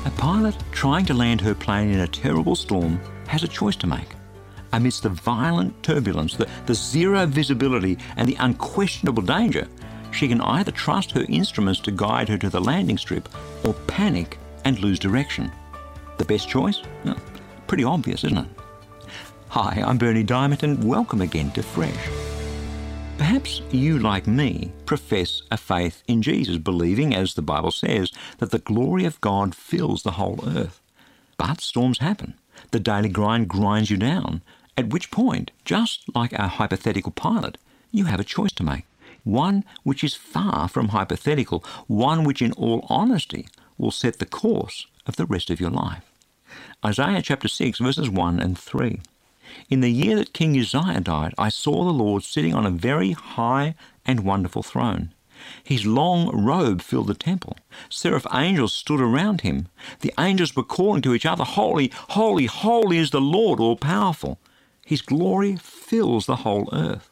A pilot trying to land her plane in a terrible storm has a choice to make. Amidst the violent turbulence, the zero visibility and the unquestionable danger, she can either trust her instruments to guide her to the landing strip or panic and lose direction. The best choice? Well, pretty obvious, isn't it? Hi, I'm Berni Dymet and welcome again to Fresh. Perhaps you, like me, profess a faith in Jesus, believing, as the Bible says, that the glory of God fills the whole earth. But storms happen. The daily grind grinds you down, at which point, just like our hypothetical pilot, you have a choice to make. One which is far from hypothetical, one which in all honesty will set the course of the rest of your life. Isaiah chapter 6, verses 1 and 3. In the year that King Uzziah died, I saw the Lord sitting on a very high and wonderful throne. His long robe filled the temple. Seraph angels stood around him. The angels were calling to each other, Holy, holy, holy is the Lord all-powerful. His glory fills the whole earth.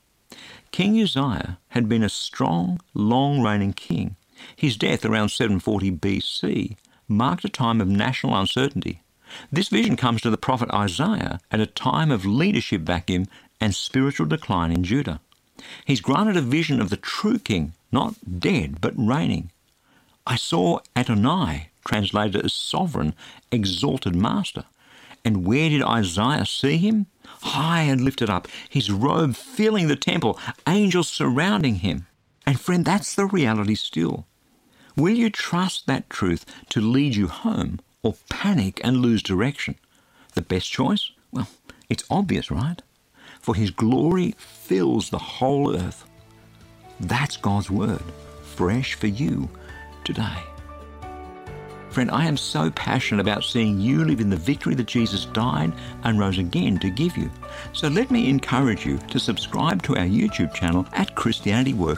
King Uzziah had been a strong, long-reigning king. His death around 740 BC marked a time of national uncertainty. This vision comes to the prophet Isaiah at a time of leadership vacuum and spiritual decline in Judah. He's granted a vision of the true king, not dead, but reigning. I saw Adonai, translated as sovereign, exalted master. And where did Isaiah see him? High and lifted up, his robe filling the temple, angels surrounding him. And friend, that's the reality still. Will you trust that truth to lead you home or panic and lose direction? The best choice? Well, it's obvious, right? For his glory fills the whole earth. That's God's word, fresh for you today. Friend, I am so passionate about seeing you live in the victory that Jesus died and rose again to give you. So let me encourage you to subscribe to our YouTube channel at Christianity Works